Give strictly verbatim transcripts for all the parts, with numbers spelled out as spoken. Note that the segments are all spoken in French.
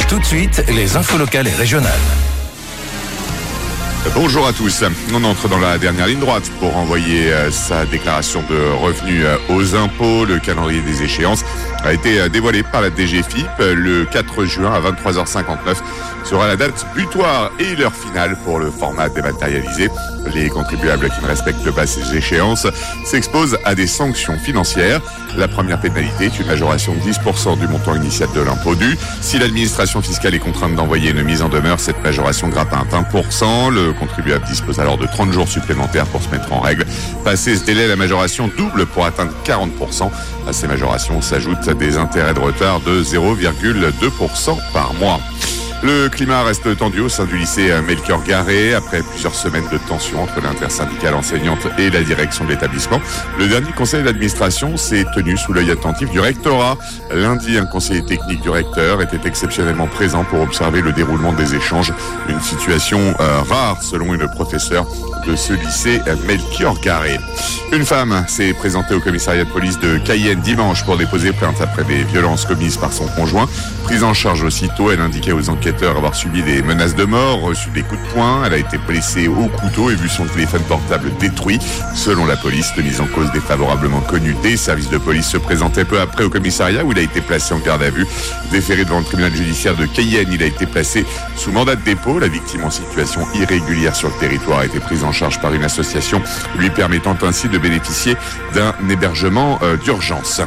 Tout de suite, les infos locales et régionales. Bonjour à tous. On entre dans la dernière ligne droite pour envoyer sa déclaration de revenus aux impôts. Le calendrier des échéances a été dévoilé par la D G F I P. Le quatre juin à vingt-trois heures cinquante-neuf sera la date butoir et l'heure finale pour le format dématérialisé. Les contribuables qui ne respectent pas ces échéances s'exposent à des sanctions financières. La première pénalité est une majoration de dix pour cent du montant initial de l'impôt dû. Si l'administration fiscale est contrainte d'envoyer une mise en demeure, cette majoration grimpe à vingt pour cent. Le contribuable dispose alors de trente jours supplémentaires pour se mettre en règle. Passé ce délai, la majoration double pour atteindre quarante pour cent. À ces majorations s'ajoutent des intérêts de retard de zéro virgule deux pour cent par mois. Le climat reste tendu au sein du lycée Melchior Garret. Après plusieurs semaines de tension entre l'intersyndicale enseignante et la direction de l'établissement, le dernier conseil d'administration s'est tenu sous l'œil attentif du rectorat. Lundi, un conseiller technique du recteur était exceptionnellement présent pour observer le déroulement des échanges. Une situation euh, rare selon une professeure de ce lycée Melchior Garret. Une femme s'est présentée au commissariat de police de Cayenne dimanche pour déposer plainte après des violences commises par son conjoint. Prise en charge aussitôt, elle indiquait aux enquêteurs avoir subi des menaces de mort, reçu des coups de poing. Elle a été blessée au couteau et vu son téléphone portable détruit. Selon la police, le mis en cause défavorablement connu des services de police se présentait peu après au commissariat où il a été placé en garde à vue. Déféré devant le tribunal judiciaire de Cayenne, il a été placé sous mandat de dépôt. La victime en situation irrégulière sur le territoire a été prise en charge par une association lui permettant ainsi de bénéficier d'un hébergement euh, d'urgence.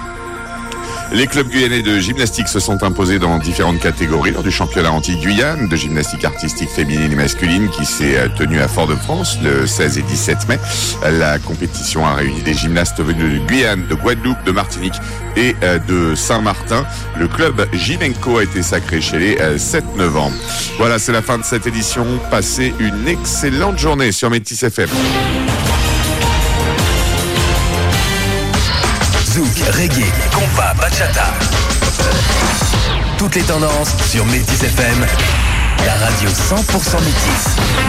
Les clubs guyanais de gymnastique se sont imposés dans différentes catégories lors du championnat anti-Guyane de gymnastique artistique féminine et masculine qui s'est tenu à Fort-de-France le seize et dix-sept mai. La compétition a réuni des gymnastes venus de Guyane, de Guadeloupe, de Martinique et de Saint-Martin. Le club Gymenco a été sacré chez les sept neuf ans. Voilà, c'est la fin de cette édition. Passez une excellente journée sur Métis F M. Zouk, reggae, compas, bachata. Toutes les tendances sur Métis F M, la radio cent pour cent Métis.